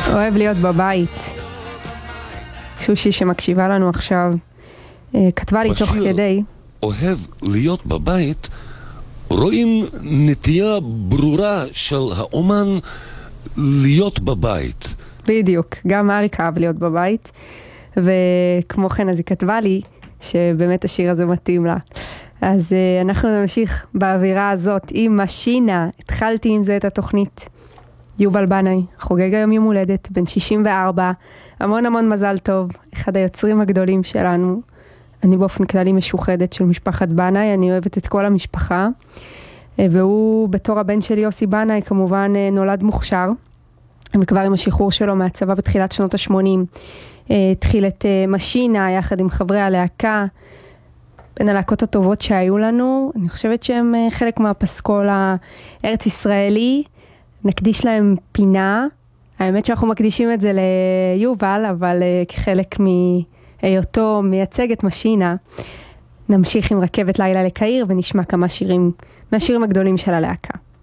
אוהב להיות בבית. שושי שמקשיבה לנו עכשיו, כתבה לי תוך כדי. אוהב להיות בבית, רואים נטייה ברורה של האומן להיות בבית. בדיוק, גם אריק אהב להיות בבית, וכמו כן אז היא כתבה לי שבאמת השיר הזה מתאים לה. אז אנחנו נמשיך באווירה הזאת עם משינה. התחלתי עם זה את התוכנית. יובל בנאי חוגג היום יום הולדת, בן 64, המון המון מזל טוב, אחד היוצרים הגדולים שלנו. אני באופן כללי משוחדת של משפחת בנאי, אני אוהבת את כל המשפחה, והוא בתור הבן של יוסי בנאי כמובן נולד מוכשר, וכבר עם השחרור שלו מהצבא בתחילת שנות ה-80, התחיל את משינה יחד עם חברי הלהקה, בין הלהקות הטובות שהיו לנו. אני חושבת שהם חלק מהפסקול הארץ ישראלי, נקדיש להם פינה. האמת שאנחנו מקדישים את זה ליובל, אבל כחלק מהיותו מייצג את משינה, נמשיך עם רכבת לילה לקהיר ונשמע כמה שירים מהשירים הגדולים של הלהקה.